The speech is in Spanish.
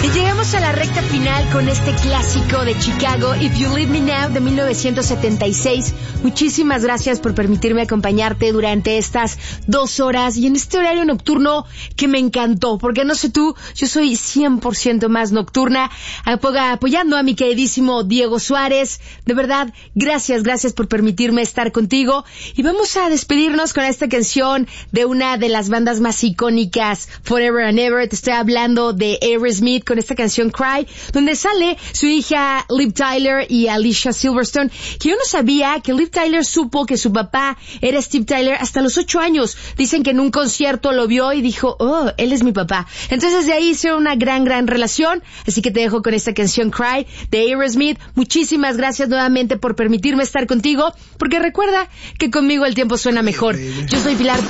Llegamos a la recta final con este clásico de Chicago, If You Leave Me Now, de 1976. Muchísimas gracias por permitirme acompañarte durante estas 2 horas y en este horario nocturno que me encantó, porque no sé tú, yo soy 100% más nocturna, apoyando a mi queridísimo Diego Suárez. De verdad, gracias por permitirme estar contigo y vamos a despedirnos con esta canción de una de las bandas más icónicas, Forever and Ever. Te estoy hablando de Aerosmith con esta canción Cry, donde sale su hija Liv Tyler y Alicia Silverstone, que yo no sabía que Liv Tyler supo que su papá era Steve Tyler hasta los 8 años. Dicen que en un concierto lo vio y dijo, oh, él es mi papá. Entonces de ahí hicieron una gran relación, así que te dejo con esta canción Cry de Aerosmith. Muchísimas gracias nuevamente por permitirme estar contigo, porque recuerda que conmigo el tiempo suena mejor. Yo soy Pilar